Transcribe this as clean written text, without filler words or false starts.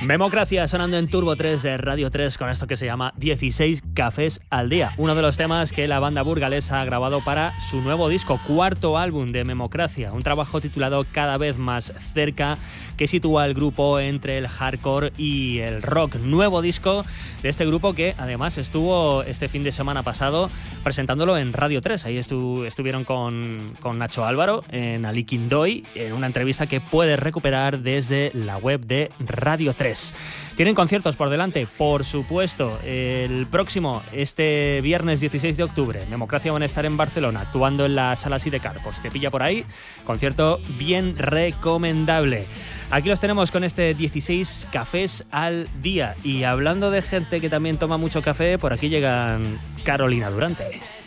Memocracia sonando en Turbo 3 de Radio 3 con esto que se llama 16 cafés al día. Uno de los temas que la banda burgalesa ha grabado para su nuevo disco, cuarto álbum de Memocracia. Un trabajo titulado Cada vez más cerca, que sitúa al grupo entre el hardcore y el rock. Nuevo disco de este grupo que además estuvo este fin de semana pasado presentándolo en Radio 3. Ahí estuvieron con Nacho Álvaro en Aliquindoy, en una entrevista que puedes recuperar desde la web de Radio 3. Tienen conciertos por delante, por supuesto. El próximo, este viernes 16 de octubre, Memocracia van a estar en Barcelona, actuando en la Sala Sidecar. Pues te pilla por ahí, concierto bien recomendable. Aquí los tenemos con este 16 cafés al día. Y hablando de gente que también toma mucho café, por aquí llegan Carolina Durante.